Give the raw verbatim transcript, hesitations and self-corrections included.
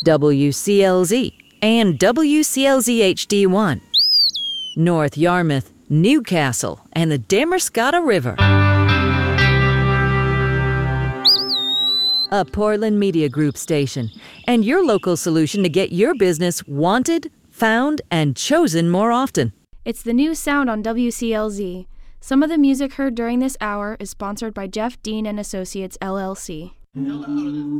W C L Z, and W C L Z H D one, North Yarmouth, Newcastle, and the Damariscotta River. A Portland Media Group station, and your local solution to get your business wanted, found, and chosen more often. It's the new sound on W C L Z. Some of the music heard during this hour is sponsored by Jeff Dean and Associates, L L C.